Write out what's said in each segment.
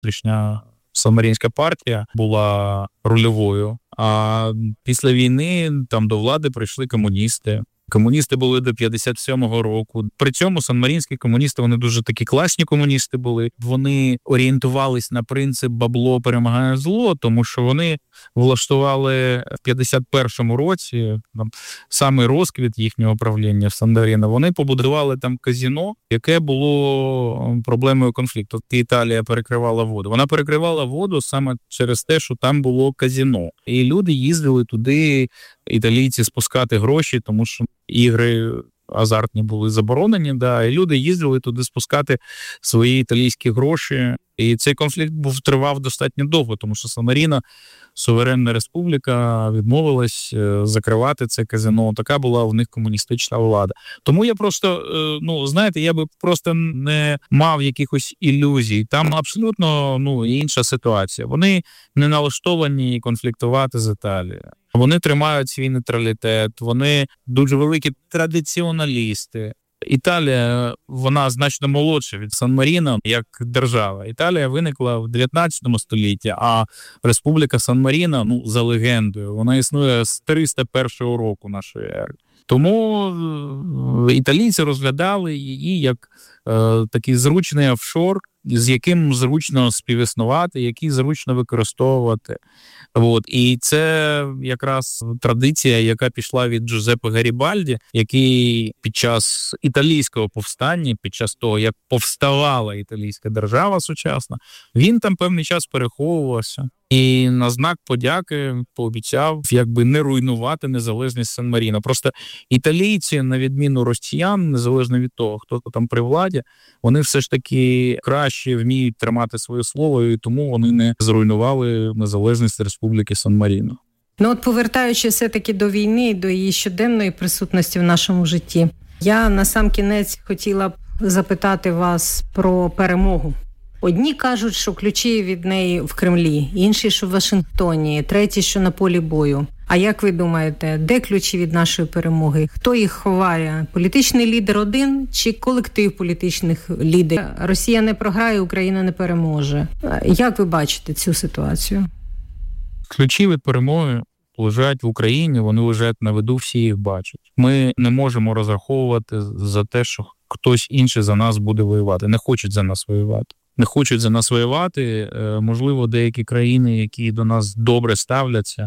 внутрішня Сан-Марінська партія була рульовою. А після війни там до влади прийшли комуністи. Комуністи були до 57-го року. При цьому сан-марінські комуністи, вони дуже такі класні комуністи були. Вони орієнтувались на принцип «бабло перемагає зло», тому що вони влаштували в 51-му році, там, саме розквіт їхнього правління в Сан-Маріно, вони побудували там казино, яке було проблемою конфлікту. Італія перекривала воду. Вона перекривала воду саме через те, що там було казино. І люди їздили туди, італійці, спускати гроші, тому що ігри азартні були заборонені, і люди їздили туди спускати свої італійські гроші. І цей конфлікт тривав достатньо довго, тому що Сан-Маріно, суверенна республіка, відмовилась закривати це казино. Така була в них комуністична влада. Тому я просто, знаєте, я би просто не мав якихось ілюзій. Там абсолютно інша ситуація. Вони не налаштовані конфліктувати з Італією. Вони тримають свій нейтралітет, вони дуже великі традиціоналісти. Італія, вона значно молодша від Сан-Маріно як держава. Італія виникла в 19 столітті, а Республіка Сан-Маріно, за легендою, вона існує з 301 року нашої ери. Тому італійці розглядали її як такий зручний офшор, з яким зручно співіснувати, який зручно використовувати. І це якраз традиція, яка пішла від Джузеппе Гарібальді, який під час італійського повстання, під час того, як повставала італійська держава сучасна, він там певний час переховувався. І на знак подяки пообіцяв не руйнувати незалежність Сан-Маріно. Просто італійці, на відміну росіян, незалежно від того, хто там при владі, вони все ж таки краще вміють тримати своє слово, і тому вони не зруйнували незалежність Республіки Сан-Маріно. Повертаючись все-таки до війни, до її щоденної присутності в нашому житті, я насамкінець хотіла б запитати вас про перемогу. Одні кажуть, що ключі від неї в Кремлі, інші, що в Вашингтоні, треті, що на полі бою. А як ви думаєте, де ключі від нашої перемоги? Хто їх ховає? Політичний лідер один чи колектив політичних лідерів? Росія не програє, Україна не переможе. Як ви бачите цю ситуацію? Ключі від перемоги лежать в Україні, вони лежать на виду, всі їх бачать. Ми не можемо розраховувати за те, що хтось інший за нас буде воювати. Не хочуть за нас воювати. Не хочуть за нас воювати. Можливо, деякі країни, які до нас добре ставляться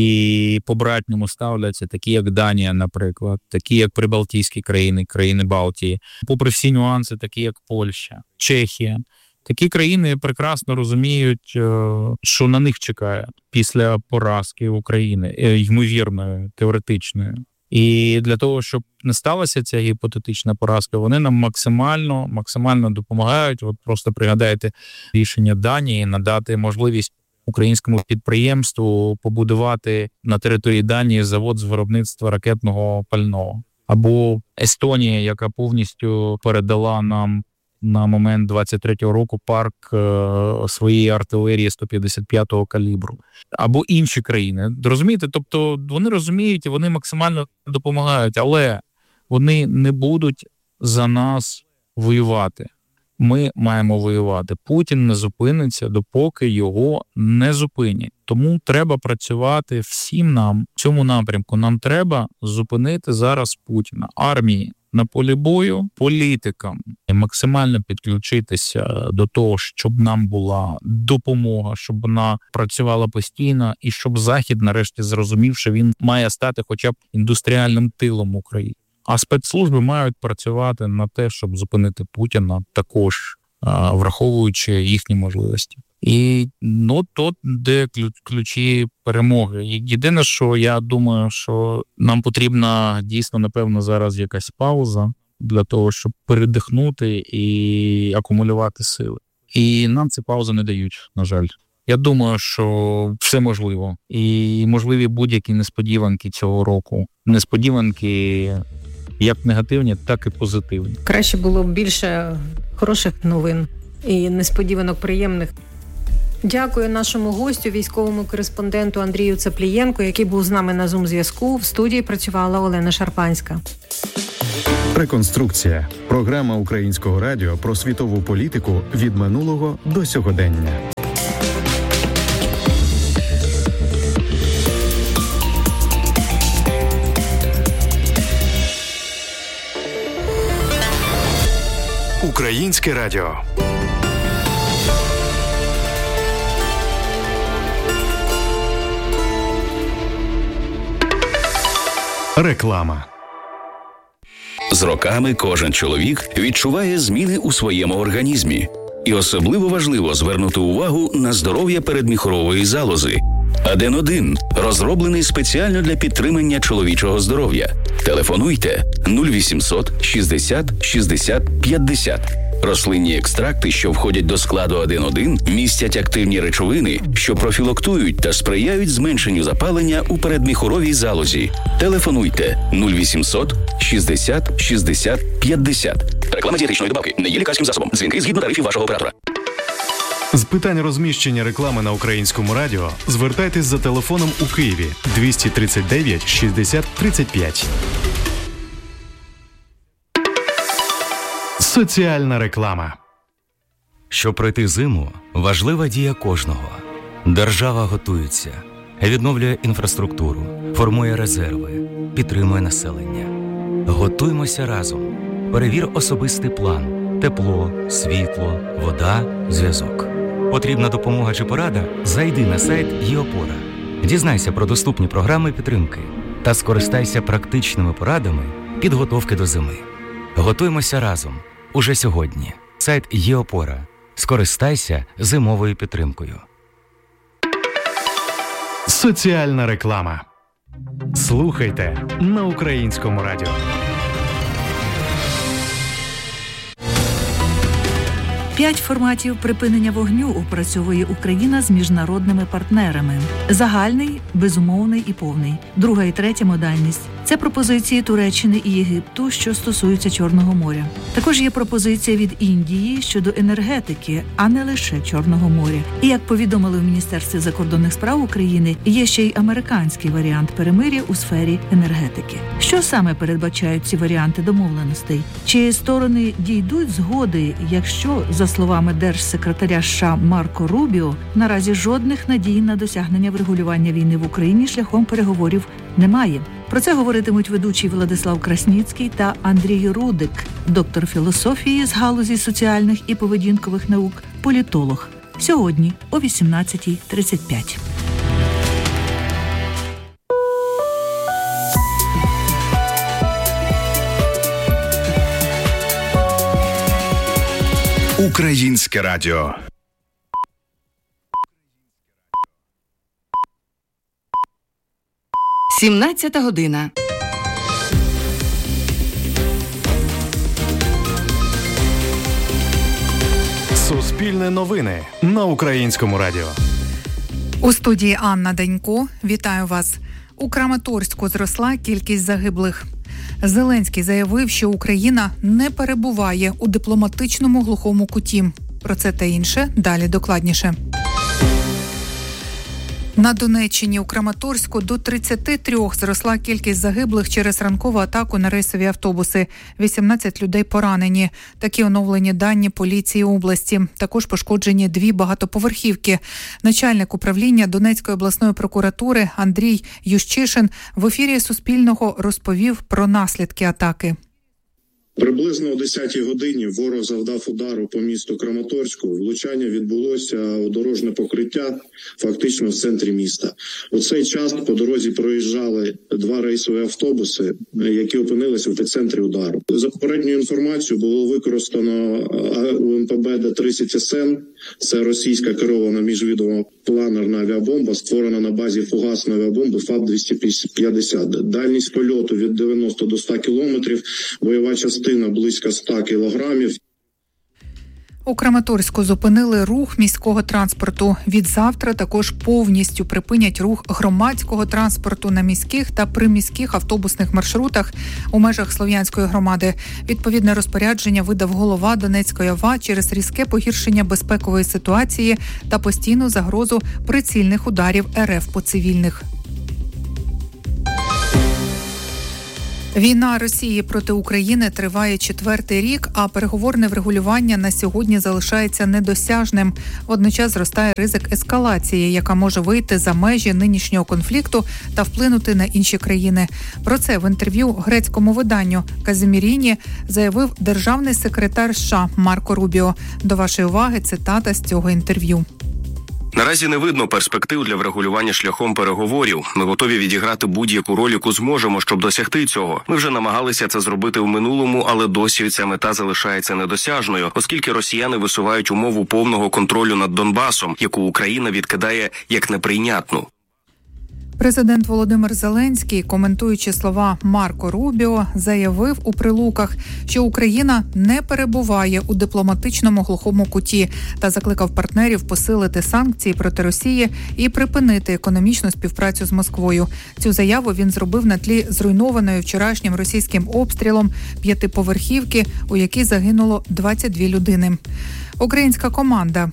і по-братньому ставляться, такі як Данія, наприклад, такі як прибалтійські країни, країни Балтії, попри всі нюанси, такі як Польща, Чехія. Такі країни прекрасно розуміють, що на них чекає після поразки України, ймовірної, теоретичної. І для того, щоб не сталася ця гіпотетична поразка, вони нам максимально допомагають. От просто пригадайте рішення Данії надати можливість українському підприємству побудувати на території Данії завод з виробництва ракетного пального. Або Естонія, яка повністю передала нам на момент 23-го року парк своєї артилерії 155-го калібру. Або інші країни. Розумієте? Тобто вони розуміють і вони максимально допомагають, але вони не будуть за нас воювати. Ми маємо воювати. Путін не зупиниться, допоки його не зупинять. Тому треба працювати всім нам в цьому напрямку. Нам треба зупинити зараз Путіна. Армії на полі бою, політикам і максимально підключитися до того, щоб нам була допомога, щоб вона працювала постійно і щоб Захід нарешті зрозумів, що він має стати хоча б індустріальним тилом України. А спецслужби мають працювати на те, щоб зупинити Путіна також, враховуючи їхні можливості. І тут, де ключі перемоги. Єдине, що я думаю, що нам потрібна дійсно, напевно, зараз якась пауза для того, щоб передихнути і акумулювати сили. І нам ці паузи не дають, на жаль. Я думаю, що все можливо. І можливі будь-які несподіванки цього року. Несподіванки як негативні, так і позитивні. Краще було б більше хороших новин і несподіванок приємних. Дякую нашому гостю, військовому кореспонденту Андрію Цаплієнку, який був з нами на Zoom-зв'язку. В студії працювала Олена Шарпанська. Реконструкція. Програма Українського радіо про світову політику від минулого до сьогодення. Українське радіо. Реклама. З роками кожен чоловік відчуває зміни у своєму організмі. І особливо важливо звернути увагу на здоров'я передміхорової залози. Аден-1 розроблений спеціально для підтримання чоловічого здоров'я. Телефонуйте 0800 60 60 50. Рослинні екстракти, що входять до складу Аден-1, містять активні речовини, що профілактують та сприяють зменшенню запалення у передміхоровій залозі. Телефонуйте 0800 60 60 50. Реклама дієтичної добавки не є лікарським засобом. Дзвінки згідно тарифів вашого оператора. З питань розміщення реклами на Українському радіо звертайтесь за телефоном у Києві 239 60 35. Соціальна реклама. Щоб пройти зиму, важлива дія кожного. Держава готується, відновлює інфраструктуру, формує резерви, підтримує населення. Готуймося разом. Перевір особистий план. Тепло, світло, вода, зв'язок. Потрібна допомога чи порада? Зайди на сайт ЄОПОРА. Дізнайся про доступні програми підтримки та скористайся практичними порадами підготовки до зими. Готуймося разом. Уже сьогодні. Сайт ЄОПОРА. Скористайся зимовою підтримкою. Соціальна реклама. Слухайте на Українському радіо. П'ять форматів припинення вогню опрацьовує Україна з міжнародними партнерами. Загальний, безумовний і повний. Друга і третя модальність – це пропозиції Туреччини і Єгипту, що стосуються Чорного моря. Також є пропозиція від Індії щодо енергетики, а не лише Чорного моря. І, як повідомили в Міністерстві закордонних справ України, є ще й американський варіант перемир'я у сфері енергетики. Що саме передбачають ці варіанти домовленостей? Чи сторони дійдуть згоди, якщо, за словами держсекретаря США Марко Рубіо, наразі жодних надій на досягнення врегулювання війни в Україні шляхом переговорів немає. Про це говоритимуть ведучий Владислав Красніцький та Андрій Рудик, доктор філософії з галузі соціальних і поведінкових наук, політолог. Сьогодні о 18:35. Українське радіо. Сімнадцята година. Суспільне новини на Українському радіо. У студії Анна Данько. Вітаю вас. У Краматорську зросла кількість загиблих. Зеленський заявив, що Україна не перебуває у дипломатичному глухому куті. Про це та інше далі докладніше. На Донеччині у Краматорську до 33 зросла кількість загиблих через ранкову атаку на рейсові автобуси. 18 людей поранені. Такі оновлені дані поліції області. Також пошкоджені 2 багатоповерхівки. Начальник управління Донецької обласної прокуратури Андрій Ющишин в ефірі Суспільного розповів про наслідки атаки. Приблизно о 10-й годині ворог завдав удару по місту Краматорську. Влучання відбулося у дорожне покриття фактично в центрі міста. У цей час по дорозі проїжджали 2 рейсові автобуси, які опинилися в епіцентрі удару. За попередньою інформацією було використано УМПБ Д-30СН. Це російська керована міжвідова планерна авіабомба, створена на базі фугасної авіабомби ФАБ-250. Дальність польоту від 90 до 100 кілометрів, бойова частина близько 100 кілограмів. У Краматорську зупинили рух міського транспорту. Від завтра також повністю припинять рух громадського транспорту на міських та приміських автобусних маршрутах у межах Слов'янської громади. Відповідне розпорядження видав голова Донецької ОВА через різке погіршення безпекової ситуації та постійну загрозу прицільних ударів РФ по цивільних. Війна Росії проти України триває 4-й рік, а переговорне врегулювання на сьогодні залишається недосяжним. Водночас зростає ризик ескалації, яка може вийти за межі нинішнього конфлікту та вплинути на інші країни. Про це в інтерв'ю грецькому виданню «Казиміріні» заявив державний секретар США Марко Рубіо. До вашої уваги цитата з цього інтерв'ю. Наразі не видно перспектив для врегулювання шляхом переговорів. Ми готові відіграти будь-яку роль, яку зможемо, щоб досягти цього. Ми вже намагалися це зробити в минулому, але досі ця мета залишається недосяжною, оскільки росіяни висувають умову повного контролю над Донбасом, яку Україна відкидає як неприйнятну. Президент Володимир Зеленський, коментуючи слова Марко Рубіо, заявив у Прилуках, що Україна не перебуває у дипломатичному глухому куті та закликав партнерів посилити санкції проти Росії і припинити економічну співпрацю з Москвою. Цю заяву він зробив на тлі зруйнованої вчорашнім російським обстрілом 5-поверхівки, у якій загинуло 22 людини. Українська команда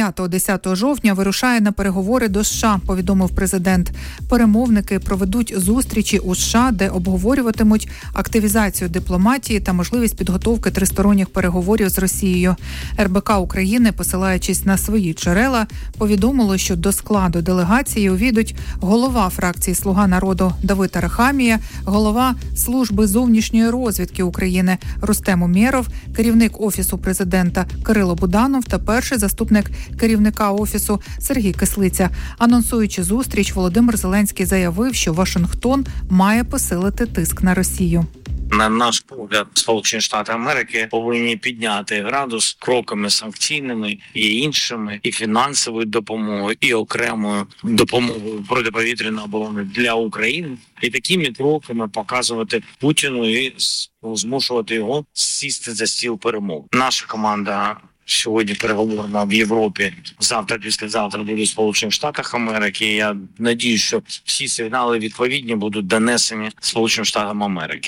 9-10 жовтня вирушає на переговори до США, повідомив президент. Перемовники проведуть зустрічі у США, де обговорюватимуть активізацію дипломатії та можливість підготовки тристоронніх переговорів з Росією. РБК України, посилаючись на свої джерела, повідомило, що до складу делегації увійдуть голова фракції «Слуга народу» Давид Арахамія, голова Служби зовнішньої розвідки України Рустем Умєров, керівник Офісу президента Кирило Буданов та перший заступник керівника Офісу Сергій Кислиця. Анонсуючи зустріч, Володимир Зеленський заявив, що Вашингтон має посилити тиск на Росію. На наш погляд, Сполучені Штати Америки повинні підняти градус кроками санкційними і іншими, і фінансовою допомогою, і окремою допомогою протиповітряної оборони для України. І такими кроками показувати Путіну і змушувати його сісти за стіл перемов. Наша команда сьогодні переговорна в Європі, завтра, післязавтра буде в Сполучених Штатах Америки. Я надію, що всі сигнали відповідні будуть донесені Сполученим Штатам Америки.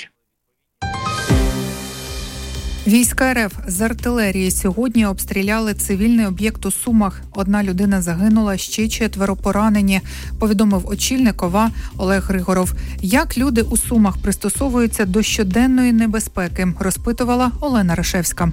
Війська РФ з артилерії сьогодні обстріляли цивільний об'єкт у Сумах. 1 людина загинула, ще 4 поранені, повідомив очільник ОВА Олег Григоров. Як люди у Сумах пристосовуються до щоденної небезпеки, розпитувала Олена Рашевська.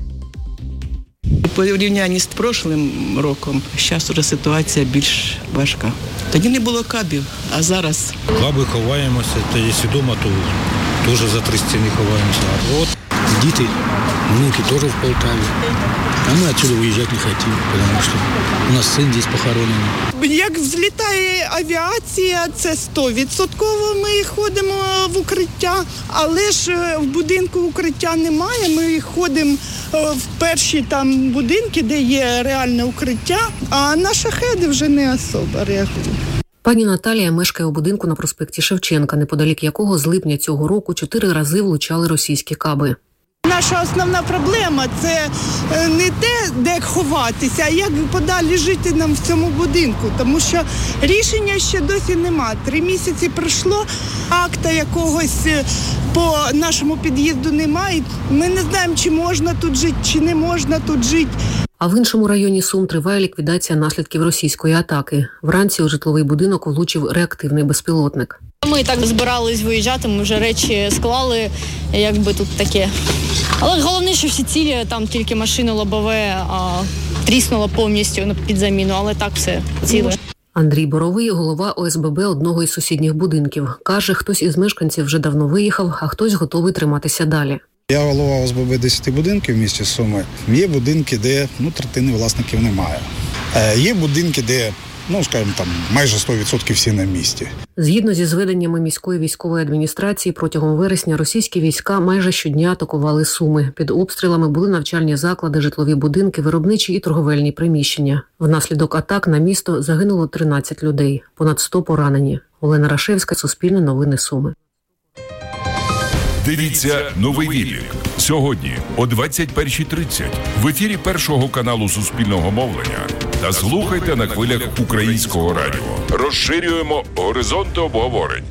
У порівнянні з прошлим роком, зараз вже ситуація більш важка. Тоді не було кабів, а зараз... Каби ховаємося, та якщо вдома, то теж за 3 стіни ховаємося. От діти, внуки теж в Полтаві. А ми відсюди виїжджати не хотіли, тому що у нас син десь похоронений. Як взлітає авіація, це 100% ми ходимо в укриття, але ж в будинку укриття немає, ми ходимо в перші там будинки, де є реальне укриття, а на шахеди вже не особо реагують. Пані Наталія мешкає у будинку на проспекті Шевченка, неподалік якого з липня цього року 4 рази влучали російські каби. Наша основна проблема – це не те, де ховатися, а як подалі жити нам в цьому будинку. Тому що рішення ще досі нема. 3 місяці пройшло, акта якогось по нашому під'їзду немає. Ми не знаємо, чи можна тут жити, чи не можна тут жити. А в іншому районі Сум триває ліквідація наслідків російської атаки. Вранці у житловий будинок влучив реактивний безпілотник. Ми і так збирались виїжджати, ми вже речі склали, якби тут таке. Але головне, що всі цілі, там тільки машина лобове тріснула повністю під заміну, але так все ціле. Андрій Боровий – голова ОСББ одного із сусідніх будинків. Каже, хтось із мешканців вже давно виїхав, а хтось готовий триматися далі. Я голова ОСББ 10 будинків в місті Суми. Є будинки, де третини власників немає. Є будинки, де, скажімо, там майже 100% всі на місці. Згідно зі зведеннями міської військової адміністрації, протягом вересня російські війська майже щодня атакували Суми. Під обстрілами були навчальні заклади, житлові будинки, виробничі і торговельні приміщення. Внаслідок атак на місто загинуло 13 людей, понад 100 поранені. Олена Рашевська, Суспільне новини Суми. Дивіться «Новий Віллік» сьогодні о 21:30 в ефірі Першого каналу Суспільного мовлення та слухайте на хвилях Українського радіо. Розширюємо горизонти обговорень.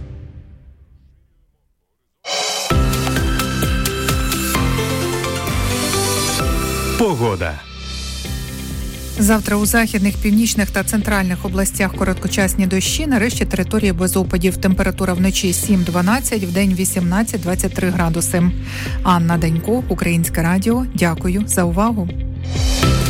Погода. Завтра у західних, північних та центральних областях короткочасні дощі, нарешті території без опадів. Температура вночі 7-12, вдень 18-23 градуси. Анна Данько, Українське радіо. Дякую за увагу.